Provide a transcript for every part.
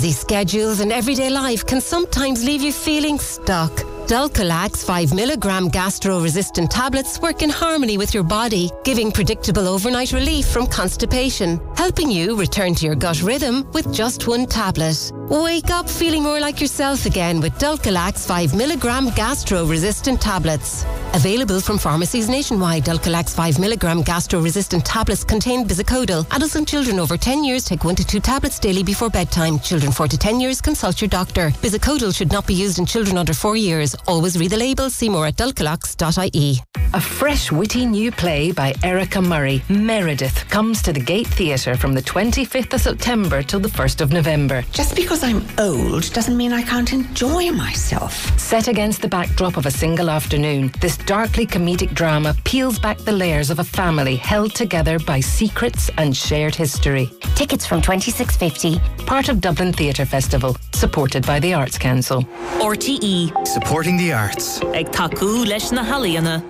Busy schedules and everyday life can sometimes leave you feeling stuck. Dulcolax 5mg gastro-resistant tablets work in harmony with your body, giving predictable overnight relief from constipation, helping you return to your gut rhythm with just one tablet. Wake up feeling more like yourself again with Dulcolax 5mg gastro-resistant tablets. Available from pharmacies nationwide, Dulcolax 5mg gastro-resistant tablets contain bisacodyl. Adults and children over 10 years take 1 to 2 tablets daily before bedtime. Children 4 to 10 years consult your doctor. Bisacodyl should not be used in children under 4 years. Always read the label. See more at dulcolax.ie. A fresh, witty new play by Erica Murray, Meredith, comes to the Gate Theatre from the 25th of September till the 1st of November. Just because I'm old doesn't mean I can't enjoy myself. Set against the backdrop of a single afternoon, this darkly comedic drama peels back the layers of a family held together by secrets and shared history. Tickets from $26.50. Part of Dublin Theatre Festival, supported by the Arts Council. RTE. Supporting the arts. Ag taku leis na halaíonna.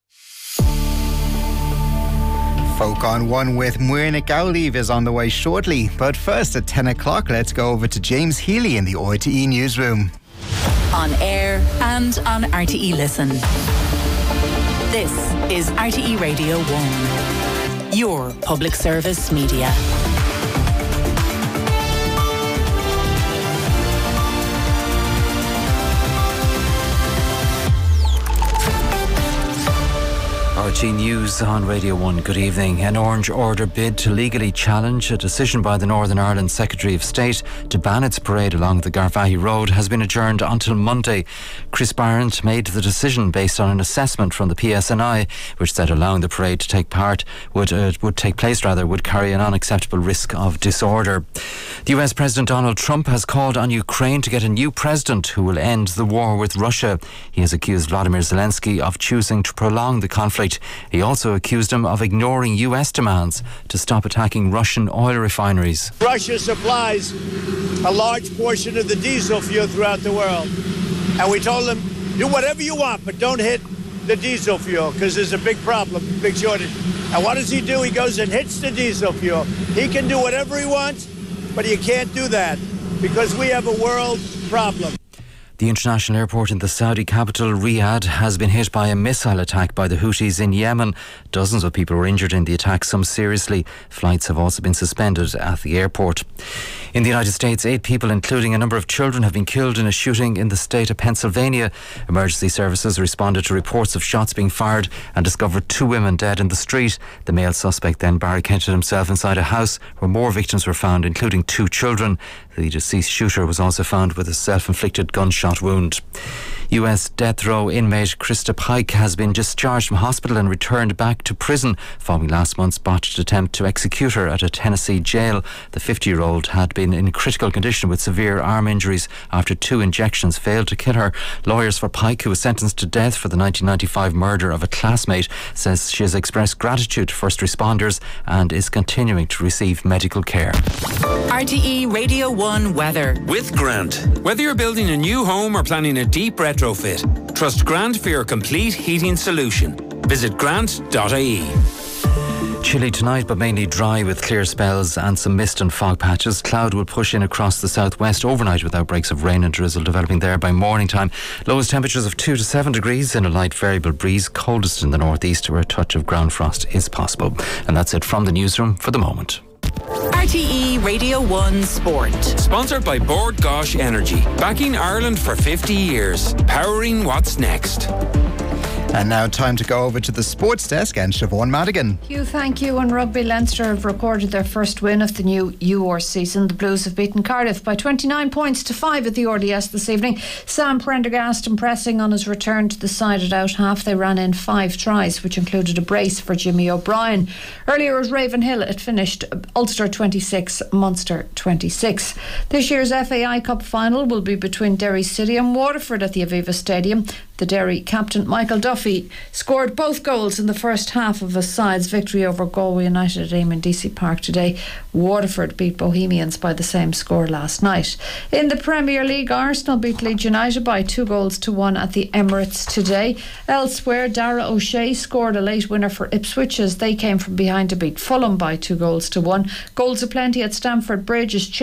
Folk on One with Muirna Gowleave is on the way shortly. But first at 10 o'clock, let's go over to James Healy in the RTE newsroom. On air and on RTE Listen. This is RTE Radio 1. Your public service media. RTE News on Radio 1. Good evening. An Orange Order bid to legally challenge a decision by the Northern Ireland Secretary of State to ban its parade along the Garvaghey Road has been adjourned until Monday. Chris Barrett made the decision based on an assessment from the PSNI, which said allowing the parade to take place would carry an unacceptable risk of disorder. The US President Donald Trump has called on Ukraine to get a new president who will end the war with Russia. He has accused Vladimir Zelensky of choosing to prolong the conflict. He also accused him of ignoring US demands to stop attacking Russian oil refineries. Russia supplies a large portion of the diesel fuel throughout the world. And we told them, do whatever you want, but don't hit the diesel fuel because there's a big problem, big shortage. And what does he do? He goes and hits the diesel fuel. He can do whatever he wants, but you can't do that because we have a world problem. The international airport in the Saudi capital, Riyadh, has been hit by a missile attack by the Houthis in Yemen. Dozens of people were injured in the attack, some seriously. Flights have also been suspended at the airport. In the United States, 8 people, including a number of children, have been killed in a shooting in the state of Pennsylvania. Emergency services responded to reports of shots being fired and discovered 2 women dead in the street. The male suspect then barricaded himself inside a house where more victims were found, including 2 children. The deceased shooter was also found with a self-inflicted gunshot wound. US death row inmate Krista Pike has been discharged from hospital and returned back to prison following last month's botched attempt to execute her at a Tennessee jail. The 50-year-old had been in critical condition with severe arm injuries after 2 injections failed to kill her. Lawyers for Pike, who was sentenced to death for the 1995 murder of a classmate, says she has expressed gratitude to first responders and is continuing to receive medical care. RTE Radio 1 weather. With Grant. Whether you're building a new home or planning a deep retrofit, trust Grant for your complete heating solution. Visit grant.ie. Chilly tonight, but mainly dry with clear spells and some mist and fog patches. Cloud will push in across the southwest overnight with outbreaks of rain and drizzle developing there by morning time. Lowest temperatures of 2 to 7 degrees in a light variable breeze. Coldest in the northeast where a touch of ground frost is possible. And that's it from the newsroom for the moment. RTE Radio 1 Sport. Sponsored by Bord Gáis Energy. Backing Ireland for 50 years. Powering what's next. And now time to go over to the sports desk and Siobhan Madigan. Thank you. And Rugby Leinster have recorded their first win of the new UR season. The Blues have beaten Cardiff by 29 points to 5 at the RDS this evening. Sam Prendergast impressing on his return to the side at out half. They ran in 5 tries, which included a brace for Jimmy O'Brien. Earlier at Ravenhill, it finished Ulster 26, Munster 26. This year's FAI Cup final will be between Derry City and Waterford at the Aviva Stadium. The Derry captain Michael Duffy scored both goals in the first half of his side's victory over Galway United at Eamon DC Park today. Waterford beat Bohemians by the same score last night. In the Premier League, Arsenal beat Leeds United by 2-1 at the Emirates today. Elsewhere, Dara O'Shea scored a late winner for Ipswich as they came from behind to beat Fulham by 2-1. Goals aplenty at Stamford Bridge as